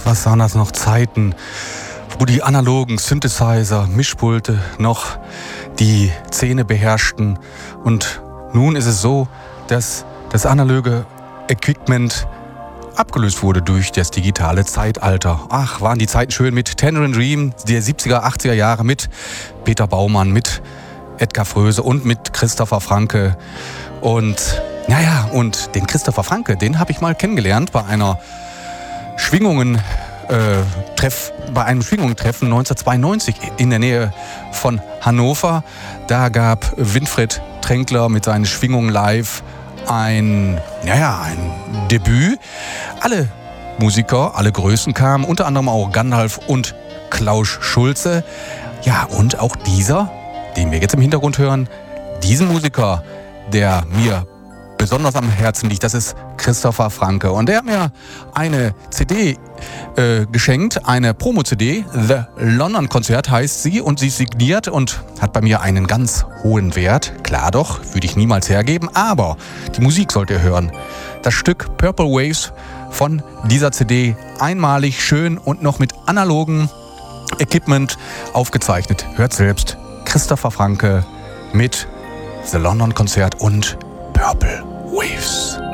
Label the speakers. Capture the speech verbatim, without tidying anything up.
Speaker 1: was waren das noch Zeiten, wo die analogen Synthesizer, Mischpulte noch die Szene beherrschten. Und nun ist es so, dass das analoge Equipment abgelöst wurde durch das digitale Zeitalter. Ach, waren die Zeiten schön mit Tangerine Dream der siebziger, achtziger Jahre mit Peter Baumann, mit Edgar Fröse und mit Christopher Franke. Und naja, und den Christopher Franke, den habe ich mal kennengelernt bei einer Schwingungen äh, Treff, bei einem Schwingungentreffen neunzehnhundertzweiundneunzig in der Nähe von Hannover. Da gab Winfried Tränkler mit seinen Schwingungen live ein, naja, ein Debüt. Alle Musiker, alle Größen kamen, unter anderem auch Gandalf und Klaus Schulze. Ja, und auch dieser, den wir jetzt im Hintergrund hören, diesen Musiker, der mir besonders am Herzen liegt, das ist Christopher Franke. Und der hat mir eine C D äh, geschenkt, eine Promo-C D. The London Concert heißt sie und sie ist signiert und hat bei mir einen ganz hohen Wert. Klar doch, würde ich niemals hergeben, aber die Musik sollt ihr hören. Das Stück Purple Waves von dieser C D, einmalig, schön und noch mit analogen Equipment aufgezeichnet. Hört selbst, Christopher Franke mit The London Concert und Purple Waves.